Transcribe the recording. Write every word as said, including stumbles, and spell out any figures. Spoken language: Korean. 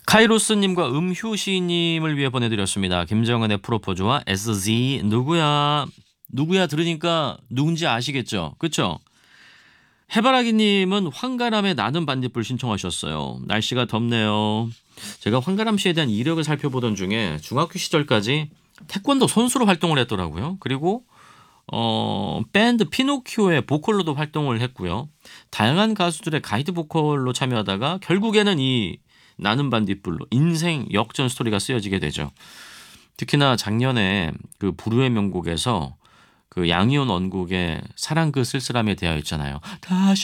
카이로스님과 음효시님을 위해 보내드렸습니다. 김정은의 프로포즈와 에스지 누구야 누구야 들으니까 누군지 아시겠죠? 그쵸? 해바라기님은 황가람의 나는 반딧불 신청하셨어요. 날씨가 덥네요. 제가 황가람 씨에 대한 이력을 살펴보던 중에 중학교 시절까지 태권도 선수로 활동을 했더라고요. 그리고 어, 밴드 피노키오의 보컬로도 활동을 했고요. 다양한 가수들의 가이드 보컬로 참여하다가 결국에는 이 나는 반딧불로 인생 역전 스토리가 쓰여지게 되죠. 특히나 작년에 그 불후의 명곡에서 그 양희은 원곡의 사랑 그 쓸쓸함에 대하여 있잖아요. 다시